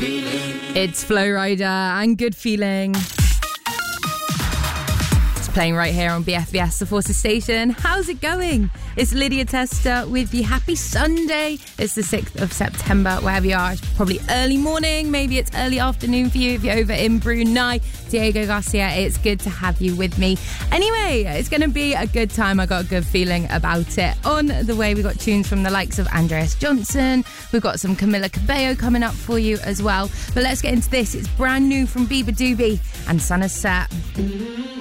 It's Flo Rida and Good Feeling. It's playing right here on BFBS, the Forces station. How's it going? It's Lydia Tester with you. Happy Sunday. It's the 6th of September, wherever you are. It's probably early morning, maybe it's early afternoon for you if you're over in Brunei. Diego Garcia, it's good to have you with me. Anyway, it's going to be a good time. I got a good feeling about it. On the way, we got tunes from the likes of Andreas Johnson. We've got some Camila Cabello coming up for you as well. But let's get into this. It's brand new from Bieber Doobie and Sana Set.